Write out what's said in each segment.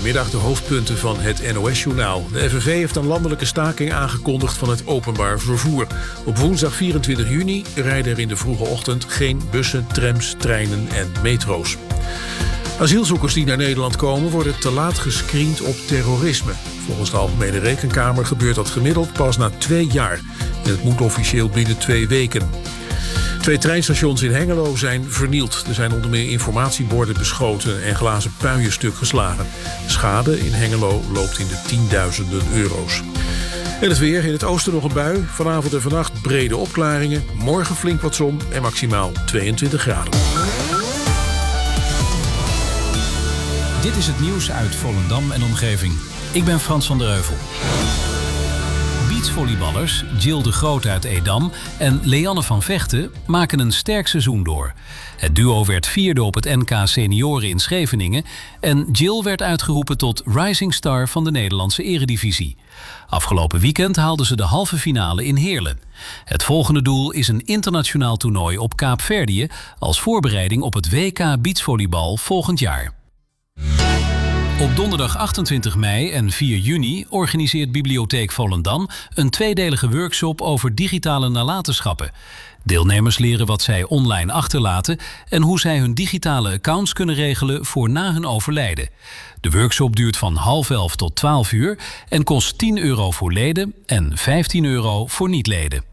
Goedemiddag, de hoofdpunten van het NOS-journaal. De FNV heeft een landelijke staking aangekondigd van het openbaar vervoer. Op woensdag 24 juni rijden er in de vroege ochtend geen bussen, trams, treinen en metro's. Asielzoekers die naar Nederland komen worden te laat gescreend op terrorisme. Volgens de Algemene Rekenkamer gebeurt dat gemiddeld pas na 2 jaar. En het moet officieel binnen 2 weken. 2 treinstations in Hengelo zijn vernield. Er zijn onder meer informatieborden beschoten en glazen puien stuk geslagen. De schade in Hengelo loopt in de tienduizenden euro's. En het weer, in het oosten nog een bui. Vanavond en vannacht brede opklaringen. Morgen flink wat zon en maximaal 22 graden. Dit is het nieuws uit Volendam en omgeving. Ik ben Frans van der Heuvel. Beachvolleyballers Jill de Groot uit Edam en Leanne van Vechten maken een sterk seizoen door. Het duo werd 4e op het NK Senioren in Scheveningen en Jill werd uitgeroepen tot Rising Star van de Nederlandse Eredivisie. Afgelopen weekend haalden ze de halve finale in Heerlen. Het volgende doel is een internationaal toernooi op Kaapverdië als voorbereiding op het WK Beachvolleybal volgend jaar. Op donderdag 28 mei en 4 juni organiseert Bibliotheek Volendam een 2-delige workshop over digitale nalatenschappen. Deelnemers leren wat zij online achterlaten en hoe zij hun digitale accounts kunnen regelen voor na hun overlijden. De workshop duurt van 10:30 tot 12 uur en kost €10 voor leden en €15 voor niet-leden.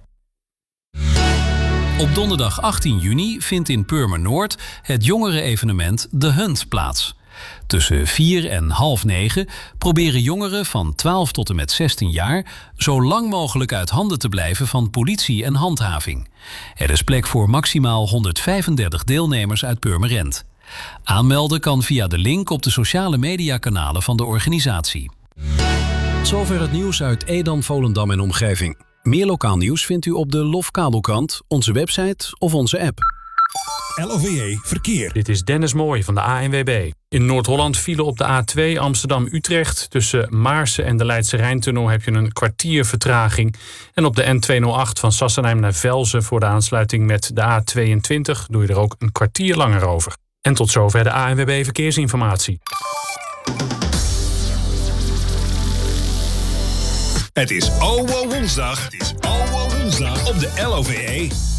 Op donderdag 18 juni vindt in Purmernoord het jongeren-evenement The Hunt plaats. Tussen 4 en 8:30 proberen jongeren van 12 tot en met 16 jaar zo lang mogelijk uit handen te blijven van politie en handhaving. Er is plek voor maximaal 135 deelnemers uit Purmerend. Aanmelden kan via de link op de sociale mediakanalen van de organisatie. Zover het nieuws uit Edam, Volendam en omgeving. Meer lokaal nieuws vindt u op de LOF Kabelkrant, onze website of onze app. LOVE Verkeer. Dit is Dennis Mooij van de ANWB. In Noord-Holland vielen op de A2 Amsterdam-Utrecht. Tussen Maarsen en de Leidse Rijntunnel heb je een kwartier vertraging. En op de N208 van Sassenheim naar Velzen voor de aansluiting met de A22 doe je er ook een kwartier langer over. En tot zover de ANWB Verkeersinformatie. Het is OWO woensdag. Op de LOVE.